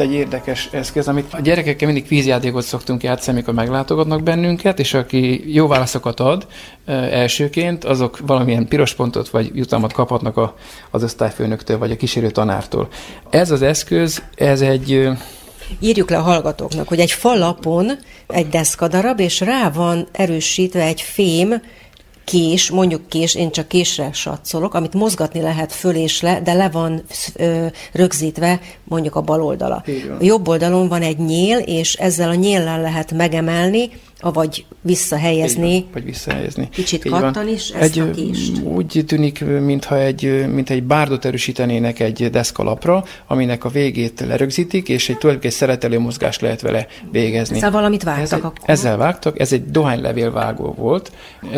egy érdekes eszköz, amit a gyerekekkel mindig kvízjátékot szoktunk játszani, amikor meglátogatnak bennünket, és aki jó válaszokat ad elsőként, azok valamilyen piros pontot vagy jutalmat kaphatnak az osztályfőnöktől, vagy a kísérő tanártól. Ez az eszköz, ez egy... Írjuk le a hallgatóknak, hogy egy falapon egy deszkadarab, és rá van erősítve egy fém kés, mondjuk kés, én csak késre satszolok, amit mozgatni lehet föl és le, de le van rögzítve mondjuk a bal oldala. A jobb oldalon van egy nyél, és ezzel a nyéllel lehet megemelni, avagy visszahelyezni. Vagy visszahelyezni. Kicsit kattan is ezt a kést. Úgy tűnik, mint egy bárdot erősítenének egy deszkalapra, aminek a végét lerögzítik, és tulajdonképpen egy szeretelő mozgást lehet vele végezni. Ezzel valamit vágtak akkor? Ezzel vágtak, ez egy dohánylevélvágó volt.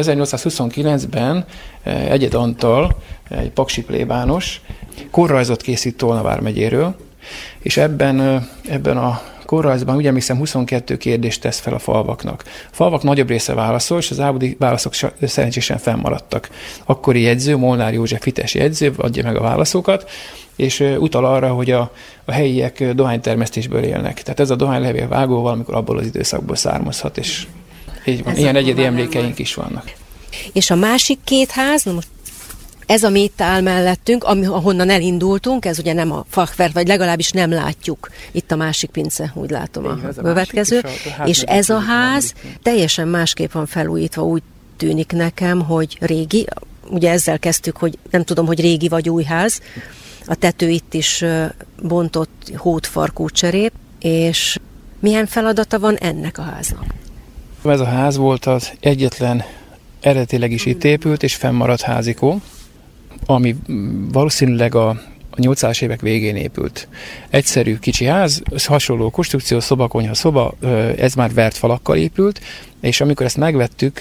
1829-ben Egyed Antal, egy paksi plébános, korrajzot készít Tolna vármegyéről, és ebben a korrajzban, ugye emlékszem, 22 kérdést tesz fel a falvaknak. A falvak nagyobb része válaszol, és az ábudi válaszok szerencsésen fennmaradtak. Akkori jegyző, Molnár József hites jegyző adja meg a válaszokat, és utal arra, hogy a helyiek dohánytermesztésből élnek. Tehát ez a dohánylevélvágó valamikor abból az időszakból származhat, és így van. Ilyen egyedi emlékeink is vannak. És a másik két ház, most ez, ami itt áll mellettünk, ahonnan elindultunk, ez ugye nem a fachwerk, vagy legalábbis nem látjuk. Itt a másik pince, úgy látom a következő. És ez a ház teljesen másképp van felújítva, úgy tűnik nekem, hogy régi. Ugye ezzel kezdtük, hogy nem tudom, hogy régi vagy új ház. A tető itt is bontott hótfarkú cserép, és milyen feladata van ennek a háznak? Ez a ház volt az egyetlen eredetileg is itt épült és fennmaradt házikó, ami valószínűleg a 800-as évek végén épült. Egyszerű kicsi ház, hasonló konstrukció, szoba, konyha, szoba, ez már vert falakkal épült, és amikor ezt megvettük,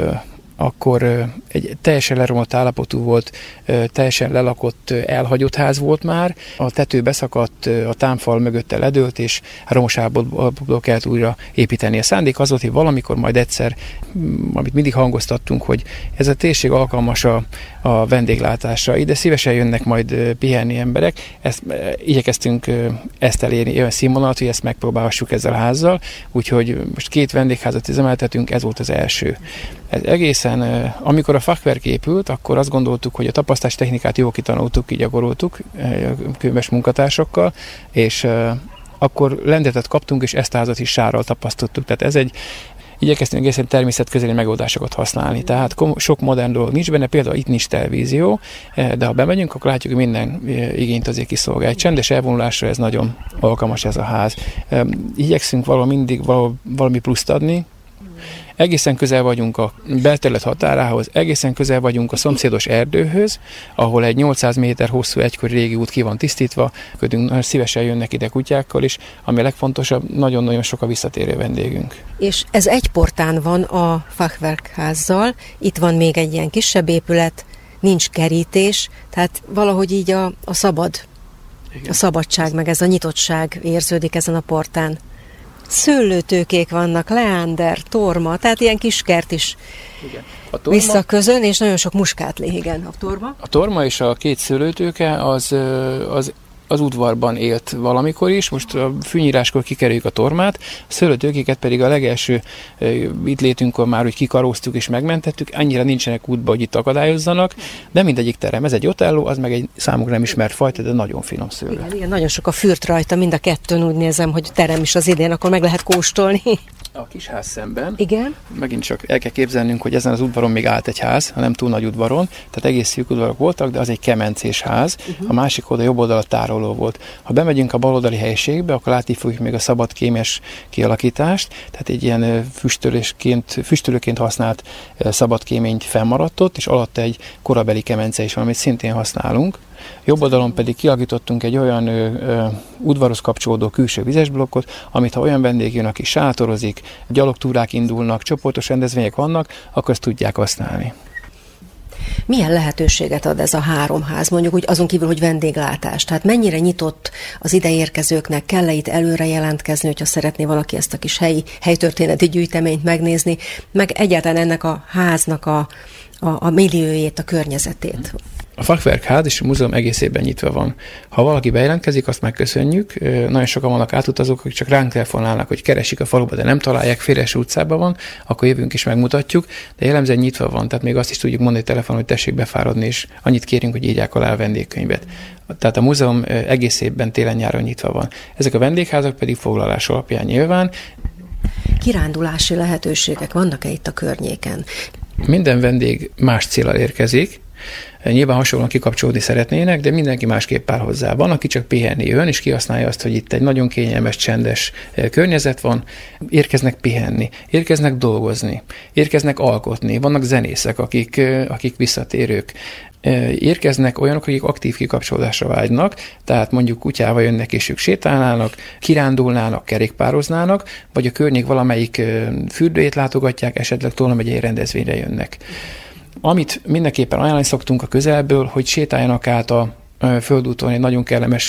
akkor egy teljesen leromlott állapotú volt, teljesen lelakott, elhagyott ház volt már. A tető beszakadt, a támfal mögötte ledőlt, és romos állapotból kellett újra építeni. A szándék az volt, hogy valamikor majd egyszer, amit mindig hangoztattunk, hogy ez a térség alkalmas a vendéglátásra. Ide szívesen jönnek majd pihenni emberek. Igyekeztünk ezt elérni, olyan színvonalat, hogy ezt megpróbálhassuk ezzel a házzal. Úgyhogy most 2 vendégházat üzemeltetünk, ez volt az első. Ez egészen, amikor a fachwerk épült, akkor azt gondoltuk, hogy a tapasztalás technikát jól kitanultuk, kigyakoroltuk könyves munkatársakkal, és akkor lendületet kaptunk, és ezt a házat is sárral tapasztottuk. Tehát igyekeztünk egészen természetközeli megoldásokat használni. Tehát sok modern dolog nincs benne, például itt nincs televízió, de ha bemegyünk, akkor látjuk, hogy minden igényt azért kiszolgál. Egy csendes elvonulásra ez nagyon alkalmas ez a ház. Igyekszünk mindig valami pluszt adni. Egészen közel vagyunk a belterület határához, egészen közel vagyunk a szomszédos erdőhöz, ahol egy 800 méter hosszú egykori régi út ki van tisztítva, nagyon szívesen jönnek ide kutyákkal is, ami a legfontosabb, nagyon-nagyon sok a visszatérő vendégünk. És ez egy portán van a fachwerk házzal, itt van még egy ilyen kisebb épület, nincs kerítés, tehát valahogy így a szabadság, meg ez a nyitottság érződik ezen a portán. Szőlőtőkék vannak, leander, torma, tehát ilyen kis kert is visszaközön, és nagyon sok muskátlé, igen. A torma? A torma és a 2 szőlőtőke az udvarban élt valamikor is, most a fűnyíráskor kikerüljük a tormát, a szőlőtőkéket pedig a legelső itt létünkkor már úgy kikaróztuk és megmentettük, annyira nincsenek útba, hogy itt akadályozzanak, de mindegyik terem. Ez egy Otello, az meg egy számukra nem ismert fajta, de nagyon finom szőlő. Igen, nagyon sok a fürt rajta, mind a kettőn úgy nézem, hogy terem is az idén, akkor meg lehet kóstolni. A kis ház szemben. Igen. Megint csak el kell képzelnünk, hogy ezen az udvaron még állt egy ház, ha nem túl nagy udvaron, tehát egész szűk udvarok voltak, de az egy kemencés ház. A másik oldal, jobb oldal a tároló volt. Ha bemegyünk a baloldali helyiségbe, akkor látni fogjuk még a szabadkémes kialakítást, tehát egy ilyen füstölőként használt szabadkéményt fennmaradt ott, és alatt egy korabeli kemence is van, amit szintén használunk. Jobb oldalon pedig kialakítottunk egy olyan udvarhoz kapcsolódó külső vizesblokkot, amit ha olyan vendég jön, aki sátorozik, gyalogtúrák indulnak, csoportos rendezvények vannak, akkor ezt tudják használni. Milyen lehetőséget ad ez a 3 ház, mondjuk úgy azon kívül, hogy vendéglátás? Tehát mennyire nyitott az ideérkezőknek, kell-e itt előre jelentkezni, hogyha szeretné valaki ezt a kis helytörténeti gyűjteményt megnézni, meg egyáltalán ennek a háznak a milliójét, a környezetét? A Fachwerkház és a múzeum egész évben nyitva van. Ha valaki bejelentkezik, azt megköszönjük. Nagyon sokan vannak átutazók, akik csak ránk telefonálnak, hogy keresik a faluba, de nem találják, Félres utcában van, akkor jövünk és megmutatjuk, de jellemzően nyitva van, tehát még azt is tudjuk mondani telefonon, hogy tessék befáradni, és annyit kérünk, hogy írják alá a vendégkönyvet. Tehát a múzeum egész évben télen-nyáron nyitva van. Ezek a vendégházak pedig foglalás alapján nyilván. Kirándulási lehetőségek vannak-e itt a környéken? Minden vendég más céllal érkezik. Nyilván hasonlóan kikapcsolódni szeretnének, de mindenki másképp áll hozzá. Van, aki csak pihenni jön, és kihasználja azt, hogy itt egy nagyon kényelmes, csendes környezet van. Érkeznek pihenni, érkeznek dolgozni, érkeznek alkotni. Vannak zenészek, akik visszatérők. Érkeznek olyanok, akik aktív kikapcsolódásra vágynak, tehát mondjuk kutyával jönnek, és ők sétálnának, kirándulnának, kerékpároznának, vagy a környék valamelyik fürdőjét látogatják, esetleg Tolna megyei rendezvényre jönnek. Amit mindenképpen ajánlani szoktunk a közelből, hogy sétáljanak át a földúton egy nagyon kellemes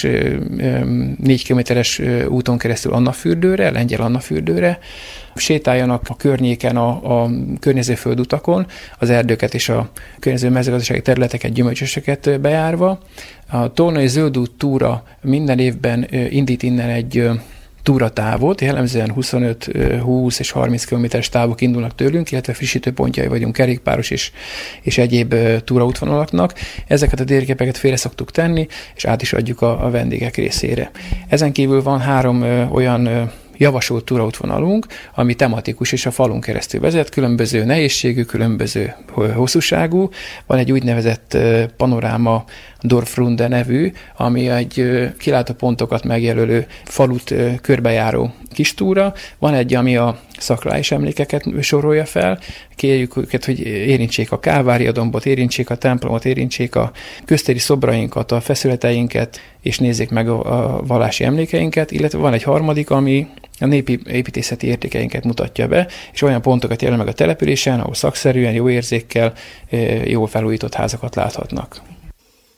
4 kilométeres úton keresztül Annafürdőre, Lengyel Annafürdőre, sétáljanak a környéken, a környező földutakon, az erdőket és a környező mezőgazdasági területeket, gyümölcsöseket bejárva. A Tolnai Zöldút túra minden évben indít innen egy túratávot, jellemzően 25, 20 és 30 kilométeres távok indulnak tőlünk, illetve frissítő pontjai vagyunk kerékpáros és egyéb túraútvonalaknak. Ezeket a térképeket félre szoktuk tenni, és át is adjuk a vendégek részére. Ezen kívül van 3 olyan javasolt túraútvonalunk, ami tematikus és a falun keresztül vezet, különböző nehézségű, különböző hosszúságú. Van egy úgynevezett panoráma Dorfrunde nevű, ami egy kilátópontokat megjelölő falut körbejáró kis túra. Van egy, ami a szakrális emlékeket sorolja fel. Kérjük őket, hogy érintsék a Kálvária dombot, érintsék a templomot, érintsék a köztéri szobrainkat, a feszületeinket, és nézzék meg a vallási emlékeinket, illetve van egy harmadik, ami a népi építészeti értékeinket mutatja be, és olyan pontokat jelöl meg a településen, ahol szakszerűen, jó érzékkel, jól felújított házakat láthatnak.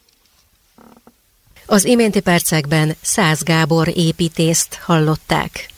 Az iménti percekben Szász Gábor építészt hallották.